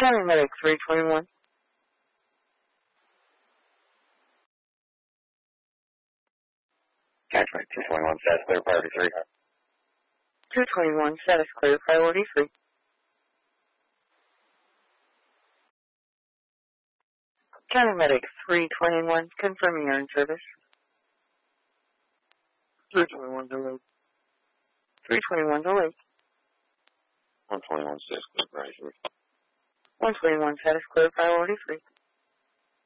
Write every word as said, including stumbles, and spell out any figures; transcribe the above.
County Medic three twenty-one. County Medic two twenty-one, status clear, priority three. two twenty-one, status clear, priority three. County Medic three twenty-one, confirming you're in service. three twenty-one, delayed. three twenty-one, delayed. one twenty-one, status clear, priority three. one twenty-one, status clear, priority three.